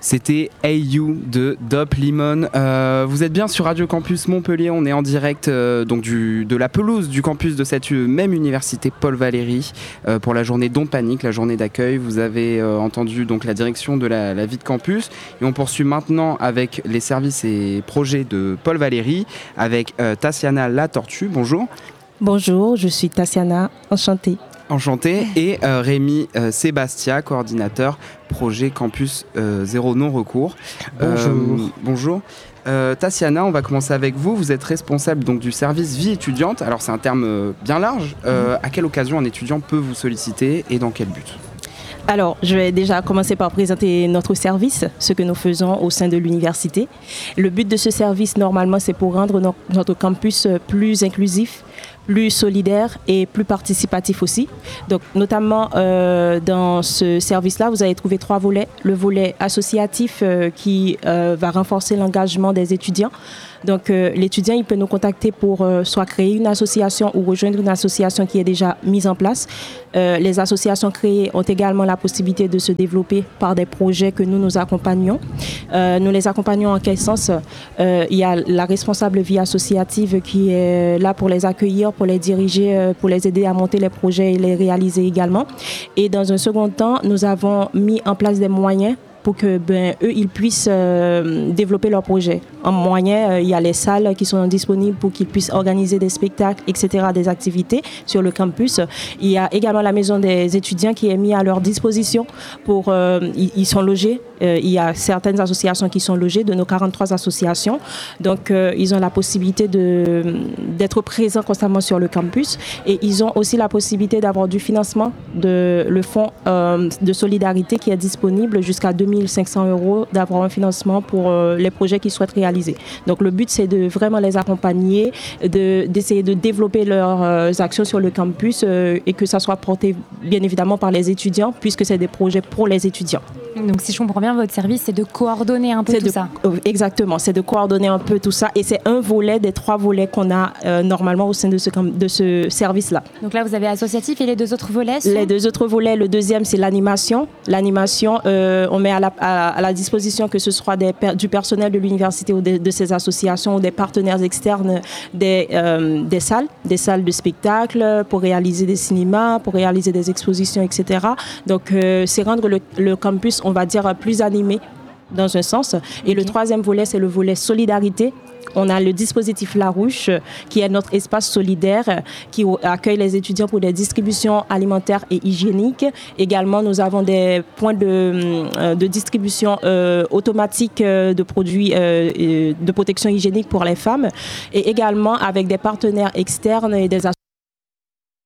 C'était Hey You de Dop Limon. Vous êtes bien sur Radio Campus Montpellier, on est en direct de la pelouse du campus de cette même université Paul Valéry pour la journée Don't Panique, la journée d'accueil. Vous avez entendu donc la direction de la vie de campus et on poursuit maintenant avec les services et projets de Paul Valéry avec Tassiana La Tortue. Bonjour. Bonjour, je suis Tassiana, enchantée. Enchanté. Et Rémi Sébastien, coordinateur projet Campus Zéro Non-Recours. Bonjour. Tassiana, on va commencer avec vous. Vous êtes responsable donc, du service vie étudiante. Alors c'est un terme bien large. À quelle occasion un étudiant peut vous solliciter et dans quel but ? Alors, je vais déjà commencer par présenter notre service, ce que nous faisons au sein de l'université. Le but de ce service, normalement, c'est pour rendre notre campus plus inclusif, plus solidaire et plus participatif aussi. Donc, notamment dans ce service-là, vous allez trouver 3 volets. Le volet associatif qui va renforcer l'engagement des étudiants. Donc, l'étudiant, il peut nous contacter pour soit créer une association ou rejoindre une association qui est déjà mise en place. Les associations créées ont également la possibilité de se développer par des projets que nous accompagnons. Nous les accompagnons en quel sens ? Il y a la responsable vie associative qui est là pour les accueillir, pour les diriger, pour les aider à monter les projets et les réaliser également. Et dans un second temps, nous avons mis en place des moyens pour que eux, ils puissent développer leurs projets. En moyen, il y a les salles qui sont disponibles pour qu'ils puissent organiser des spectacles, etc., des activités sur le campus. Il y a également la maison des étudiants qui est mise à leur disposition pour... ils sont logés. Il y a certaines associations qui sont logées, de nos 43 associations. Donc, ils ont la possibilité d'être présents constamment sur le campus. Et ils ont aussi la possibilité d'avoir du financement, le fonds de solidarité qui est disponible jusqu'à 2500 €, d'avoir un financement pour les projets qu'ils souhaitent réaliser. Donc, le but, c'est de vraiment les accompagner, d'essayer de développer leurs actions sur le campus et que ça soit porté, bien évidemment, par les étudiants, puisque c'est des projets pour les étudiants. Donc, si je comprends bien, votre service, c'est de coordonner un peu tout ça. Exactement, c'est de coordonner un peu tout ça. Et c'est un volet des 3 volets qu'on a normalement au sein de ce service-là. Donc là, vous avez associatif et les 2 autres volets Les 2 autres volets, le deuxième, c'est l'animation. L'animation, on met à la disposition que ce soit du personnel de l'université ou de ces associations ou des partenaires externes des salles de spectacle pour réaliser des cinémas, pour réaliser des expositions, etc. Donc, c'est rendre le campus, on va dire, plus animé dans un sens. Et le 3e volet, c'est le volet solidarité. On a le dispositif Larouche, qui est notre espace solidaire, qui accueille les étudiants pour des distributions alimentaires et hygiéniques. Également, nous avons des points de distribution automatique de produits de protection hygiénique pour les femmes. Et également avec des partenaires externes et des associations